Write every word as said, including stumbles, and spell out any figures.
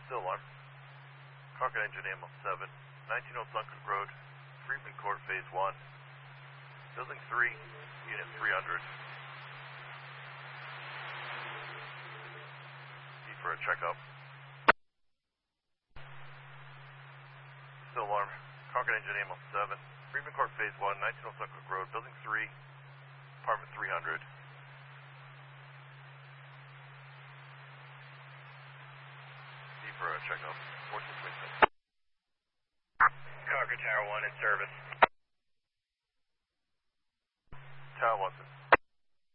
Still alarm. Concord engine A M L seven, nineteen Old Suncook Road, Freeman Court, Phase one. Building three, Unit three hundred. D for a checkup. Still alarm. Concord engine A M L seven, Freeman Court, Phase one, nineteen Old Suncook Road, Building three, Apartment three hundred. D for a checkup. fourteen twenty-six. Concord Tower one in service. Tower one.